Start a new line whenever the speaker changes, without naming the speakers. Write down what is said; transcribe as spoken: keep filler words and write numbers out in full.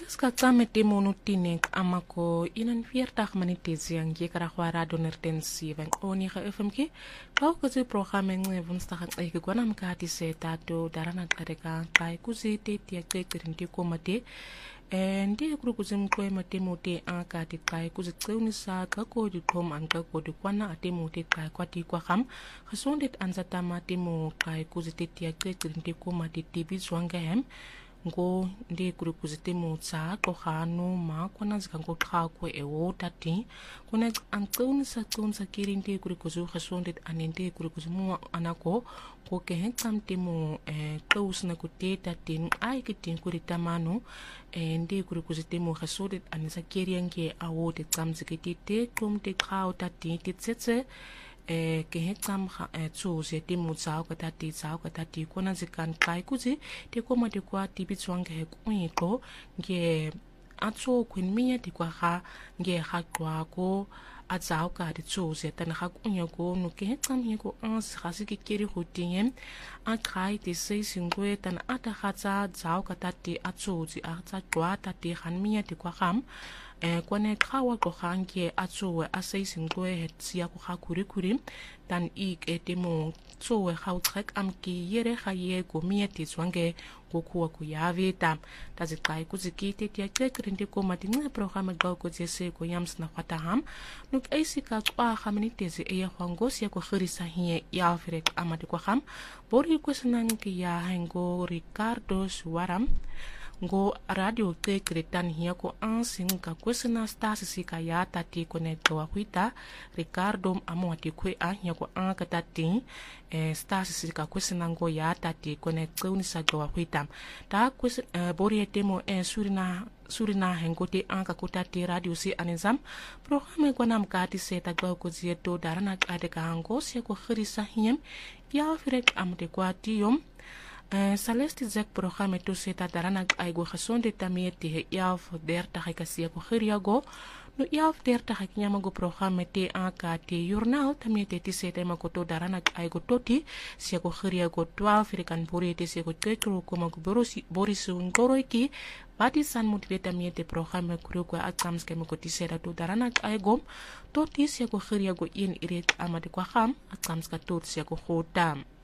ska kame temo no tinek amako inan vierdag minutes yang je kara khwara doner ten sieben oni ga F M ki kau ko se programme nge woensdag ang ay gwana mkati se tato darana kadeka kai kuzi te te te te ko mate en di kru kuzim ko mate mote an ka te kai kuzi tseuni sa ka ko di tom an ka ko di kwana ate mote kai kwati kwa kham khasondet anzata mate mo kai kuzi te te te te ko mate te bi zwanga hem ngo ndi kuri kuzite mutsa ko khanu ma kona zika ngo kha ko e wo tati kona antun sa tun sa kirin ndi kuri kuzu khasondet anende kuri kuzu mu anako ko ke hentam timo e tous na kutte tati ai kitin kuri tamanu e ndi kuri kuzite mu khasondet anisa kiriange awo te tsamzikiti te kum te khao tati te tsetse e ke hekam e tsu se ti mu tsao ka tati tsao ka tati kona zikan kai kuzi te koma te kwa ti bitswang he kuin ko nge atso kuin miya ti kwa ha nge ha kwa ko a tsao ka ti tsu se tan ha kunya ko no ke hekam he ko ans khasi ki kiri hutingen a kai ti sei singwe tan ata khatsa tsao ka tati atso ji a tsa kwa tati han miya ti kwa ham e kone kawa ko hanke atsowe asai singwe hetsia ko hakuri kuri dan ik etemo tsowe hau trek am ki yere haye ko mieti zwange ko kuwa ku yavita tazikai kuzikite tia kekrinde ko matinga programme gau ko jese ko yams na fataham nuk aisika kwa khaminiteze e hwangos ya ko khirisa hiye ya firek amade ko kham bori ko sanan ki ya hengo Ricardo Suwaram ngo radio te kretan hiya ko ansing ka kwesena stasi sika ya tati connect wa huita Ricardo amo ati kwe a hiya ko an ka tati e stasi sika kwesena ngo ya tati connect uni sa wa huita ta kwes bori etemo e surina surina hengote an ka kutati radio si anizam programme ko nam ka ti seta go ko zieto darana ade ka hango se ko khirisa hiyem ya firek amde ko atiyom Uh, Salesti zek programme to seta darana aigo khasonde tamie te he yaf derta khakasia ko khiriago no yaf derta khaknyama go programme te aka te journal tamie te ti seta makoto darana aigo toti sia ko khiriago twelve african puri te sia ko tekro ko mago borosi boris ngoroiki bati san motive tamie te programme kuro ko atsams ke mako ti seta to darana aigo toti sia ko khiriago in iret amade ko kham atsams ka tot sia ko khotam